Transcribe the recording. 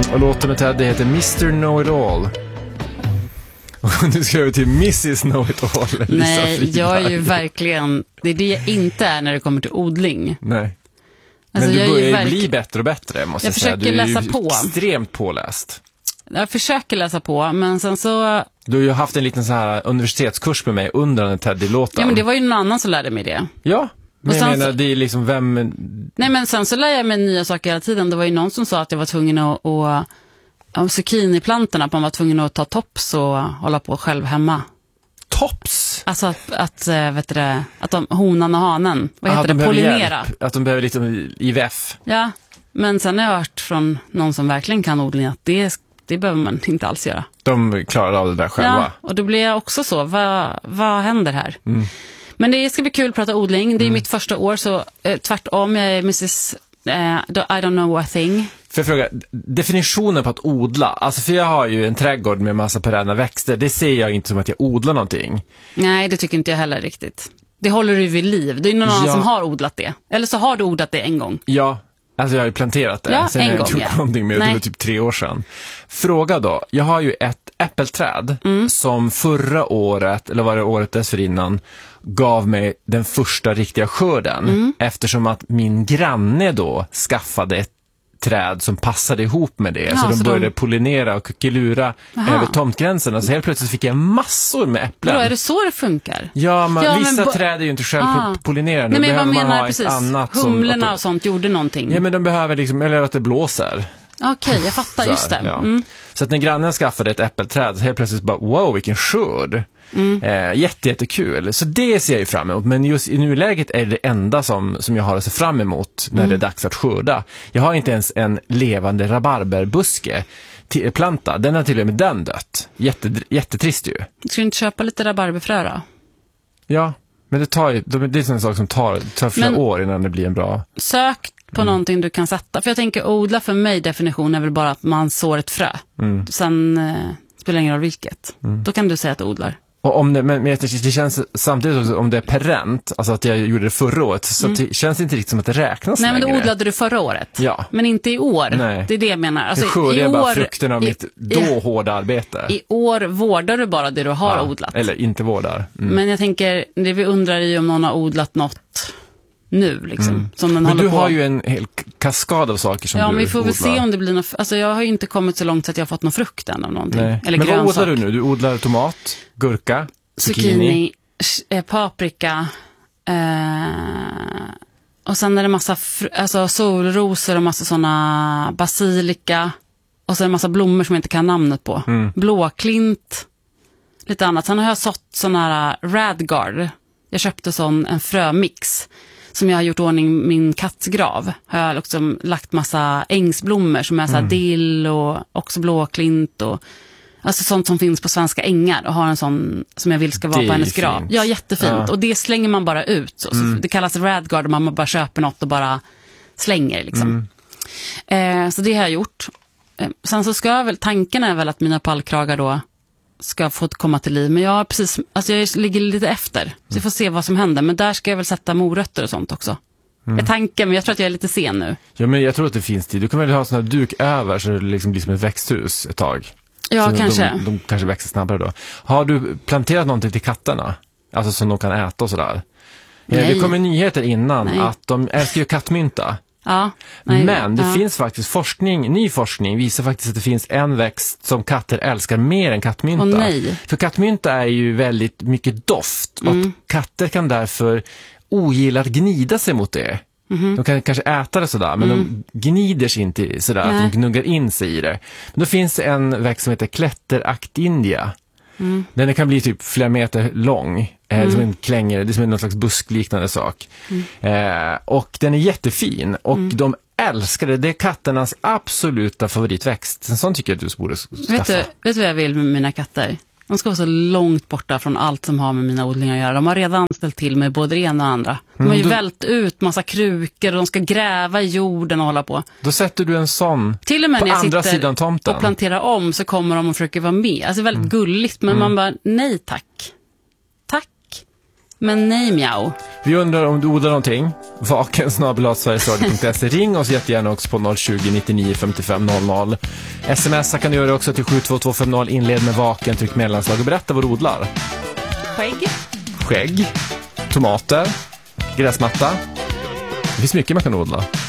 Och låten med Teddy heter Mr. Know-It-All. Och nu ska jag till Mrs. Know-It-All. Nej, jag är ju verkligen... Det är det jag inte är när det kommer till odling. Nej. Alltså, men du börjar bli bättre och bättre, måste jag säga. Du är ju på. Extremt påläst. Jag försöker läsa på, men sen så... Du har ju haft en liten så här universitetskurs med mig under den Teddy-låten. Ja, men det var ju någon annan som lärde mig det. Ja, men jag menar, det är liksom vem... Nej, men sen så lär jag mig nya saker hela tiden. Det var ju någon som sa att jag var tvungen att zucchiniplantorna, att man var tvungen att ta tops och hålla på själv hemma. Tops? Alltså vet du, att honan och hanen, vad heter det, pollinera. Hjälp, att de behöver lite IVF. Ja, men sen har jag hört från någon som verkligen kan odling att det behöver man inte alls göra. De klarar av det där själva. Ja, och då blir jag också så, vad händer här? Men det ska bli kul att prata odling. Det är mitt första år, så tvärtom, jag är Mrs. I don't know a thing. För jag fråga, definitionen på att odla, alltså för jag har ju en trädgård med massa perenna växter, det ser jag inte som att jag odlar någonting. Nej, det tycker inte jag heller riktigt. Det håller du vid liv. Det är någon annan som har odlat det. Eller så har du odlat det en gång. Ja, alltså jag har ju planterat det. Ja, sen har jag inte gjort någonting med det, var typ 3 år sedan. Fråga då, jag har ju ett äppelträd som förra året, eller var det året dessförinnan, gav mig den första riktiga skörden. Eftersom att min granne då skaffade ett träd som passade ihop med det. Ja, så de började pollinera och kuckelura över tomtgränserna. Så helt plötsligt fick jag massor med äpplen. Bra, är det så det funkar? Ja, men vissa träd är ju inte självpollinerande. Nej, men vad menar man precis? Annat humlorna och sånt gjorde någonting. Ja, men de behöver liksom, eller att det blåser. Okej, jag fattar, så, just det. Ja. Så att när grannen skaffade ett äppelträd så helt plötsligt bara, wow, vilken skörd. Jättekul. Så det ser jag ju fram emot. Men just i nuläget är det enda som jag har att se fram emot när det är dags att skörda. Jag har inte ens en levande rabarberbuske planta. Den har till och med den dött. Jättetrist ju. Ska du inte köpa lite rabarberfrö då? Ja, men det är en sak som tar flera år innan det blir en bra... Sök på någonting du kan sätta. För jag tänker, odla för mig definition är väl bara att man sår ett frö. Sen spelar ingen roll vilket. Då kan du säga att du odlar. Och om men det känns samtidigt också, om det är perent, alltså att jag gjorde det förra året, så det känns inte riktigt som att det räknas längre. Nej, men då odlade du förra året. Ja. Men inte i år. Nej. Det är det jag menar. Alltså, det skördar jag bara frukten av mitt hårda arbete. I år vårdar du bara det du har odlat. Eller inte vårdar. Men jag tänker, det vi undrar är ju om någon har odlat något nu liksom. Som den men du på. har ju en hel kaskad av saker som du odlar. Ja, vi får väl se om det blir något. Alltså jag har ju inte kommit så långt så att jag har fått någon frukt än av någonting. Nej. Eller men grönsak. vad odlar du nu? Du odlar tomat, gurka, zucchini, paprika, och sen är det massa solrosor och massa såna basilika, och så är det massa blommor som jag inte kan namnet på. Blåklint, lite annat. Sen har jag sått sån här radgard. Jag köpte en frömix som jag har gjort ordning min kattsgrav. Har jag liksom lagt massa ängsblommor som är så här dill och också blåklint och alltså sånt som finns på svenska ängar, och har en sån som jag vill ska vara på hennes grav. Ja, jättefint. Ja. Och det slänger man bara ut. Så det kallas radgard, och man bara köper något och bara slänger liksom. Så det har jag gjort. Sen så tanken är väl att mina pallkragar då ska få komma till liv. Men jag ligger lite efter. Så jag får se vad som händer. Men där ska jag väl sätta morötter och sånt också. Jag tänker, men jag tror att jag är lite sen nu. Ja, men jag tror att det finns tid. Du kan väl ha sån här duk över så det liksom blir som ett växthus ett tag. Ja, så kanske. De kanske växer snabbare då. Har du planterat någonting till katterna? Alltså som de kan äta och sådär? Nej. Det kommer nyheter innan att de älskar ju kattmynta. Ja. Men det finns faktiskt ny forskning visar faktiskt att det finns en växt som katter älskar mer än kattmynta. Nej. För kattmynta är ju väldigt mycket doft, och katter kan därför ogilla att gnida sig mot det. De kan kanske äta det sådär, men de gnider sig inte sådär att de gnuggar in sig i det. Men då finns det en växt som heter klätteractindia. Den kan bli typ flera meter lång. Som en klänger, det är som någon slags buskliknande sak. Och den är jättefin. Och de älskar det. Det är katternas absoluta favoritväxt. En sån tycker jag att du borde skaffa. Vet du vad jag vill med mina katter? De ska vara så långt borta från allt som har med mina odlingar att göra. De har redan ställt till med både det ena och andra. De har ju vält ut massa krukor och de ska gräva i jorden och hålla på. Då sätter du en sån till och med på när jag andra sidan tomten och planterar om, så kommer de och försöker vara med. Alltså väldigt gulligt, men man bara, nej tack. Tack. Men nej, mjau. Vi undrar om du odlar någonting. vaken@sverigesradio.se. Ring oss jättegärna också på 020 99 55 00. SMS kan du göra också till 72250. Inled med vaken, tryck mellanslag och berätta vad du odlar. Skägg. Tomater. Gräsmatta. Det finns mycket man kan odla.